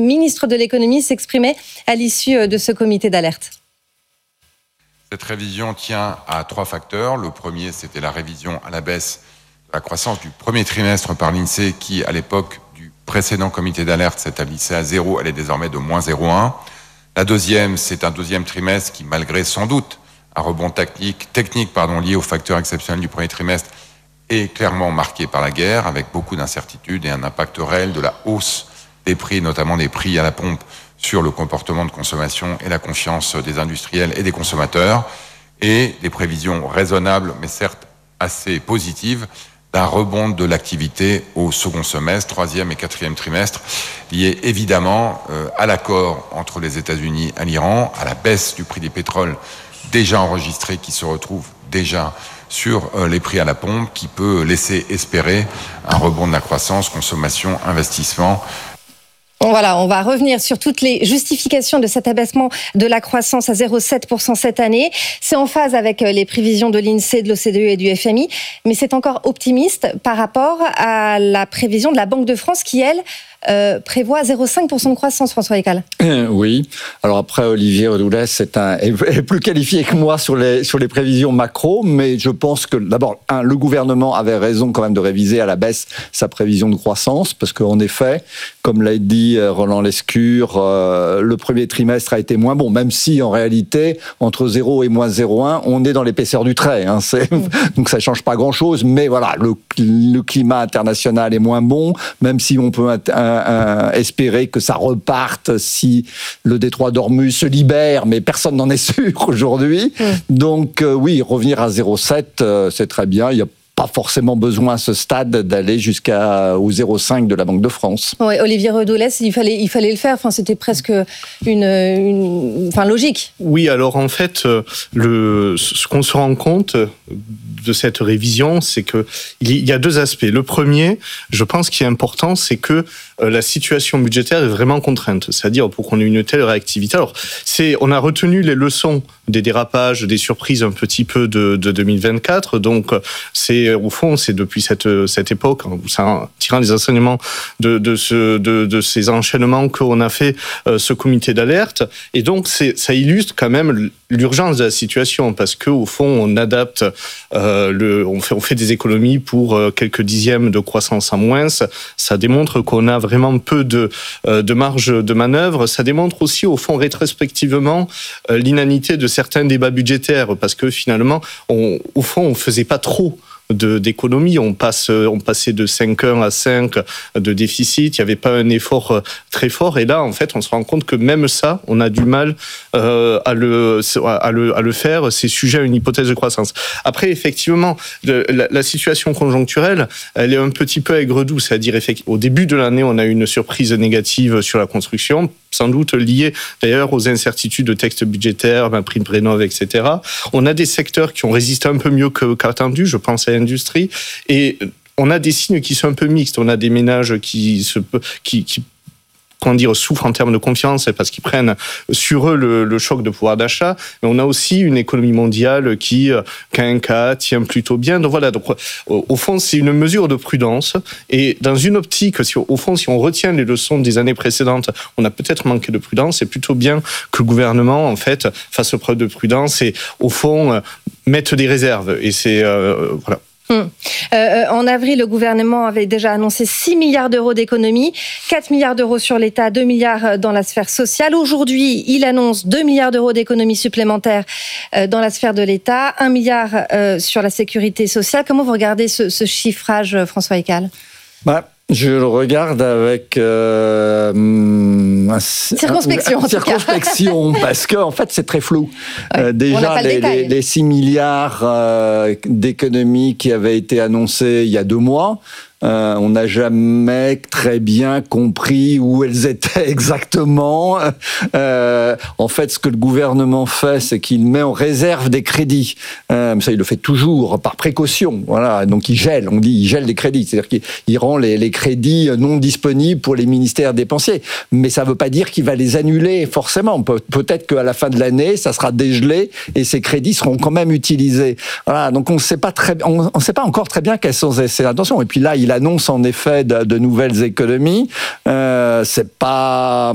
ministre de l'économie, s'exprimait à l'issue de ce comité d'alerte. Cette révision tient à 3 facteurs. Le premier, c'était la révision à la baisse de la croissance du premier trimestre par l'INSEE qui, à l'époque du précédent comité d'alerte, s'établissait à 0. Elle est désormais de moins 0,1. La deuxième, c'est un deuxième trimestre qui, malgré sans doute un rebond technique lié aux facteurs exceptionnels du premier trimestre, est clairement marqué par la guerre, avec beaucoup d'incertitudes et un impact réel de la hausse des prix, notamment des prix à la pompe, sur le comportement de consommation et la confiance des industriels et des consommateurs, et des prévisions raisonnables, mais certes assez positives, d'un rebond de l'activité au second semestre, troisième et quatrième trimestre, lié évidemment à l'accord entre les États-Unis et l'Iran, à la baisse du prix des pétroles déjà enregistré, qui se retrouve déjà sur les prix à la pompe, qui peut laisser espérer un rebond de la croissance, consommation, investissement. Voilà, on va revenir sur toutes les justifications de cet abaissement de la croissance à 0,7% cette année. C'est en phase avec les prévisions de l'INSEE, de l'OCDE et du FMI, mais c'est encore optimiste par rapport à la prévision de la Banque de France qui, elle, prévoit 0,5% de croissance, François Ekal. Oui. Alors après, Olivier Redoulès est plus qualifié que moi sur les prévisions macro, mais je pense que d'abord, le gouvernement avait raison quand même de réviser à la baisse sa prévision de croissance, parce qu'en effet, comme l'a dit Roland Lescure, le premier trimestre a été moins bon, même si en réalité, entre 0 et moins 0,1, on est dans l'épaisseur du trait. Donc ça change pas grand-chose, mais voilà, le climat international est moins bon, même si on peut espérer que ça reparte si le détroit d'Ormuz se libère, mais personne n'en est sûr aujourd'hui. Donc oui, revenir à 0,7, c'est très bien. Il n'y a pas forcément besoin à ce stade d'aller au 0,5 de la Banque de France. Oui, Olivier Redoulès, il fallait le faire. Enfin, c'était presque une logique. Oui, alors en fait, ce qu'on se rend compte de cette révision, c'est que il y a 2 aspects. Le premier, je pense, qui est important, c'est que la situation budgétaire est vraiment contrainte. C'est-à-dire, pour qu'on ait une telle réactivité. Alors, on a retenu les leçons des dérapages, des surprises un petit peu de 2024. Donc, au fond, c'est depuis cette époque, en tirant les enseignements de ces enchaînements qu'on a fait ce comité d'alerte. Et donc, ça illustre quand même l'urgence de la situation, parce que au fond, on adapte, on fait des économies pour quelques dixièmes de croissance en moins. Ça démontre qu'on a vraiment peu de marge de manœuvre. Ça démontre aussi, au fond, rétrospectivement, l'inanité de certains débats budgétaires, parce que finalement, au fond, on faisait pas trop d'économie. On passait de 5,1 à 5 de déficit. Il n'y avait pas un effort très fort. Et là, en fait, on se rend compte que même ça, on a du mal à le faire. C'est sujet à une hypothèse de croissance. Après, effectivement, la situation conjoncturelle, elle est un petit peu aigre-doux. C'est-à-dire, au début de l'année, on a eu une surprise négative sur la construction, sans doute liée d'ailleurs aux incertitudes de textes budgétaires, prime Rénov', etc. On a des secteurs qui ont résisté un peu mieux qu'attendu, je pense à l'industrie, et on a des signes qui sont un peu mixtes. On a des ménages qui souffrent en termes de confiance parce qu'ils prennent sur eux le choc de pouvoir d'achat. Mais on a aussi une économie mondiale qui, qu'un cas, tient plutôt bien. Donc voilà. Donc, au fond, c'est une mesure de prudence. Et dans une optique, si on retient les leçons des années précédentes, on a peut-être manqué de prudence. C'est plutôt bien que le gouvernement, en fait, fasse preuve de prudence et, au fond, mette des réserves. Et c'est, voilà. En avril, le gouvernement avait déjà annoncé 6 milliards d'euros d'économies, 4 milliards d'euros sur l'État, 2 milliards dans la sphère sociale. Aujourd'hui, il annonce 2 milliards d'euros d'économies supplémentaires dans la sphère de l'État, 1 milliard sur la sécurité sociale. Comment vous regardez ce chiffrage, François Ekal ? Je le regarde avec circonspection, parce que en fait c'est très flou. Ouais, déjà les 6 milliards d'économies qui avaient été annoncés il y a 2 mois. On n'a jamais très bien compris où elles étaient exactement. En fait, ce que le gouvernement fait, c'est qu'il met en réserve des crédits. Ça, il le fait toujours par précaution. Voilà. Donc, il gèle. On dit, il gèle des crédits. C'est-à-dire qu'il rend les crédits non disponibles pour les ministères dépensiers. Mais ça ne veut pas dire qu'il va les annuler forcément. Peut-être qu'à la fin de l'année, ça sera dégelé et ces crédits seront quand même utilisés. Voilà. Donc, on ne sait pas encore très bien quelles sont ses intentions. Et puis là, il annonce en effet de nouvelles économies. C'est pas